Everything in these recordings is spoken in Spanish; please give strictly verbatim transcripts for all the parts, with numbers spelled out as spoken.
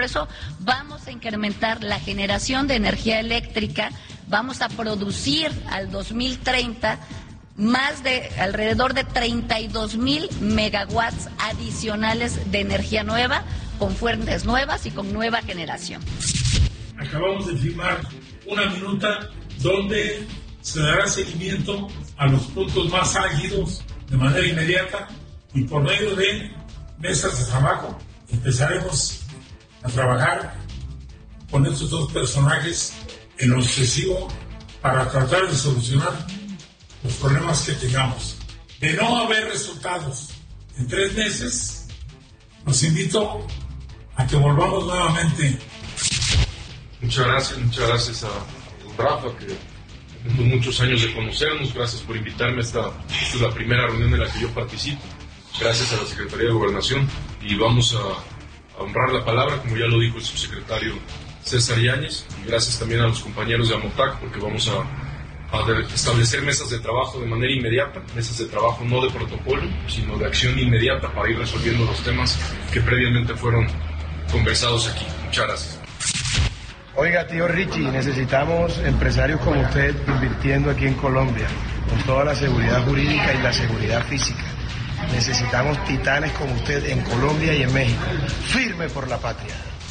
eso vamos a incrementar la generación de energía eléctrica, vamos a producir al dos mil treinta más de alrededor de treinta y dos mil megawatts adicionales de energía nueva, con fuentes nuevas y con nueva generación. Acabamos de firmar una minuta donde se dará seguimiento a los puntos más álgidos de manera inmediata y por medio de mesas de trabajo empezaremos a trabajar con estos dos personajes en lo sucesivo para tratar de solucionar los problemas que tengamos. De no haber resultados en tres meses, los invito a que volvamos nuevamente. Muchas gracias, muchas gracias a Rafa, que tenemos muchos años de conocernos. Gracias por invitarme a esta, esta es la primera reunión en la que yo participo. Gracias a la Secretaría de Gobernación y vamos a, a honrar la palabra, como ya lo dijo el subsecretario César Yáñez, y gracias también a los compañeros de AMOTAC, porque vamos a a establecer mesas de trabajo de manera inmediata, mesas de trabajo no de protocolo, sino de acción inmediata para ir resolviendo los temas que previamente fueron conversados aquí. Muchas gracias. Oiga, tío Richie, necesitamos empresarios como usted invirtiendo aquí en Colombia, con toda la seguridad jurídica y la seguridad física. Necesitamos titanes como usted en Colombia y en México. Firme por la patria.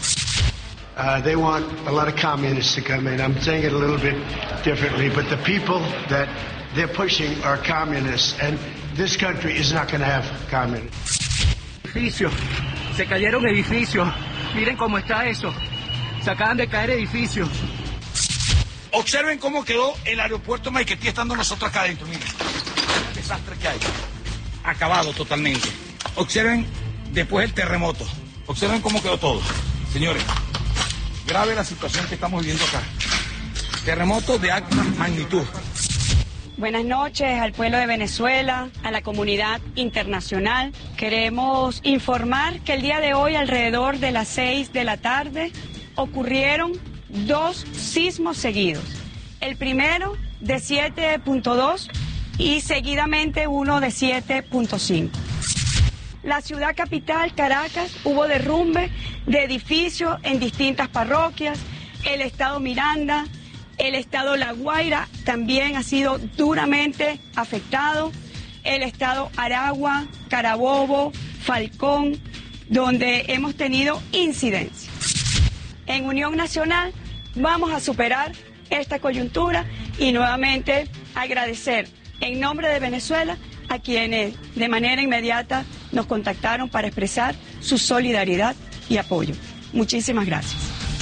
Uh, they want a lot of communists to come in. I'm saying it a little bit differently, but the people that they're pushing are communists, and this country is not going to have communists. Edificios, se cayeron edificios. Miren cómo está eso. Se acaban de caer edificios. Observen cómo quedó el aeropuerto Maiquetía estando nosotros acá adentro. Miren, el desastre que hay. Acabado totalmente. Observen después el terremoto. Observen cómo quedó todo. Señores, grave la situación que estamos viviendo acá. Terremoto de alta magnitud. Buenas noches al pueblo de Venezuela, a la comunidad internacional. Queremos informar que el día de hoy, alrededor de las seis de la tarde, ocurrieron dos sismos seguidos. El primero de siete punto dos y seguidamente uno de siete punto cinco. La ciudad capital, Caracas, hubo derrumbe de edificios en distintas parroquias. El estado Miranda, el estado La Guaira también ha sido duramente afectado. El estado Aragua, Carabobo, Falcón, donde hemos tenido incidencias. En Unión Nacional vamos a superar esta coyuntura y nuevamente agradecer en nombre de Venezuela a quienes de manera inmediata nos contactaron para expresar su solidaridad y apoyo. Muchísimas gracias.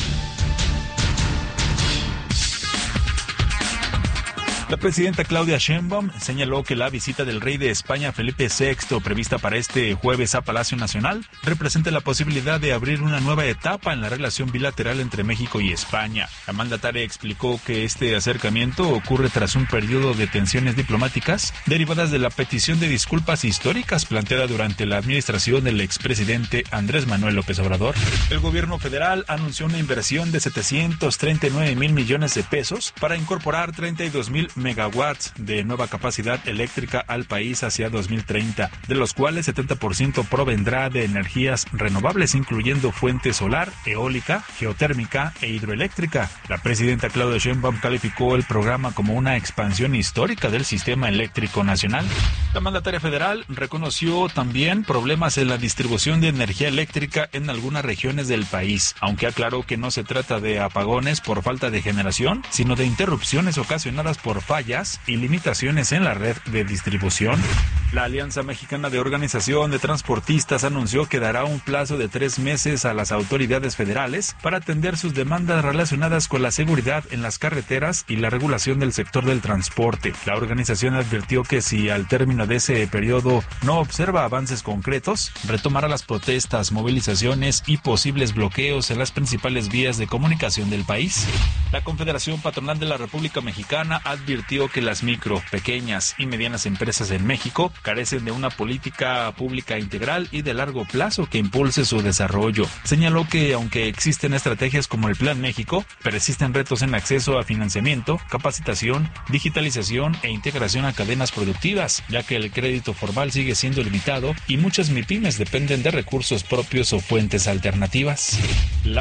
La presidenta Claudia Sheinbaum señaló que la visita del rey de España, Felipe sexto, prevista para este jueves a Palacio Nacional, representa la posibilidad de abrir una nueva etapa en la relación bilateral entre México y España. La mandataria explicó que este acercamiento ocurre tras un periodo de tensiones diplomáticas derivadas de la petición de disculpas históricas planteada durante la administración del expresidente Andrés Manuel López Obrador. El gobierno federal anunció una inversión de setecientos treinta y nueve mil millones de pesos para incorporar treinta y dos mil megawatts de nueva capacidad eléctrica al país hacia dos mil treinta, de los cuales setenta por ciento provendrá de energías renovables, incluyendo fuente solar, eólica, geotérmica e hidroeléctrica. La presidenta Claudia Sheinbaum calificó el programa como una expansión histórica del sistema eléctrico nacional. La mandataria federal reconoció también problemas en la distribución de energía eléctrica en algunas regiones del país, aunque aclaró que no se trata de apagones por falta de generación, sino de interrupciones ocasionadas por fallas y limitaciones en la red de distribución. La Alianza Mexicana de Organización de Transportistas anunció que dará un plazo de tres meses a las autoridades federales para atender sus demandas relacionadas con la seguridad en las carreteras y la regulación del sector del transporte. La organización advirtió que si al término de ese periodo no observa avances concretos, retomará las protestas, movilizaciones y posibles bloqueos en las principales vías de comunicación del país. La Confederación Patronal de la República Mexicana advirtió que las micro, pequeñas y medianas empresas en México carecen de una política pública integral y de largo plazo que impulse su desarrollo. Señaló que aunque existen estrategias como el Plan México, persisten retos en acceso a financiamiento, capacitación, digitalización e integración a cadenas productivas, ya que el crédito formal sigue siendo limitado y muchas MIPYMES dependen de recursos propios o fuentes alternativas. La